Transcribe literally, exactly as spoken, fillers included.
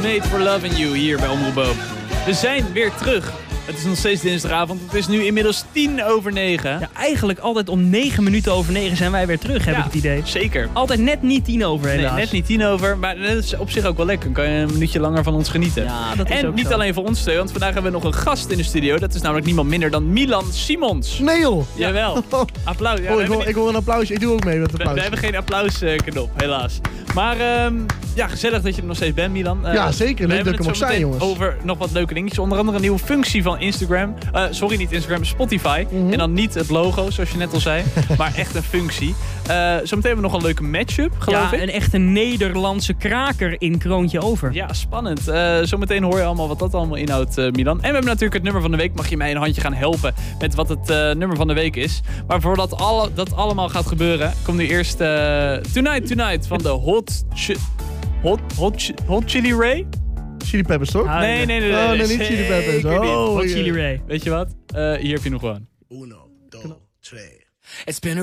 Made for Loving You hier bij Omroep Boom. We zijn weer terug. Het is nog steeds dinsdagavond. Het is nu inmiddels tien over negen. Ja, eigenlijk altijd om negen minuten over negen zijn wij weer terug, heb ja, ik het idee. Zeker. Altijd net niet tien over, helaas. Nee, net niet tien over. Maar dat is op zich ook wel lekker. Dan kan je een minuutje langer van ons genieten. Ja, dat is en ook niet zo. alleen voor ons twee, want vandaag hebben we nog een gast in de studio. Dat is namelijk niemand minder dan Milan Simons. Nee joh! Jawel. Applaus. Ja, oh, we ik, hoor, niet... ik hoor een applausje. Ik doe ook mee met het we, applaus. we hebben geen applausknop, helaas. Maar um, ja, gezellig dat je er nog steeds bent, Milan. Uh, ja, zeker. Leuk dat ik er mag zijn, jongens. Over nog wat leuke dingetjes. Onder andere een nieuwe functie van Instagram. Uh, sorry, niet Instagram, Spotify. Mm-hmm. En dan niet het logo, zoals je net al zei. maar echt een functie. Uh, zometeen hebben we nog een leuke matchup, geloof ja, ik. een echte Nederlandse kraker in Kroontje Over. Ja, spannend. Uh, zometeen hoor je allemaal wat dat allemaal inhoudt, uh, Milan. En we hebben natuurlijk het nummer van de week. Mag je mij een handje gaan helpen met wat het uh, nummer van de week is. Maar voordat alle, dat allemaal gaat gebeuren, komt nu eerst uh, Tonight Tonight van de Hot... Ch- Hot, hot, hot Chili Ray? Chili Peppers, toch? Ah, nee, nee, nee. nee, oh, nee, nee, niet Chili Peppers. Oh, Oh, Hot yeah. Chili Ray. weet je wat? Uh, hier heb je nog gewoon. Uno, dos, tres. It's been a